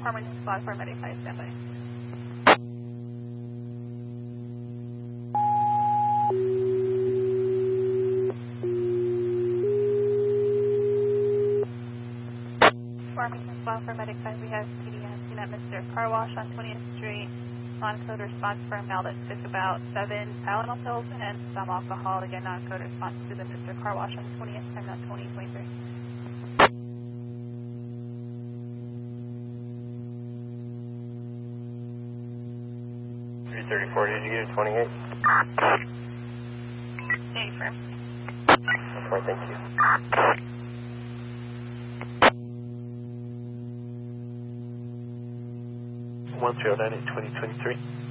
emergency squad for medic 5, standby. Emergency squad for medic 5, we have PDS seen at Mr. Car Wash on 20th Street. Non-code response firm now that took about 7 Tylenol pills and some alcohol. Again, non-code response to the Mr. Car Wash on 20th, time out 2023. 334, did you get a 28? Hey, firm. Okay, thank you. 1098-2023.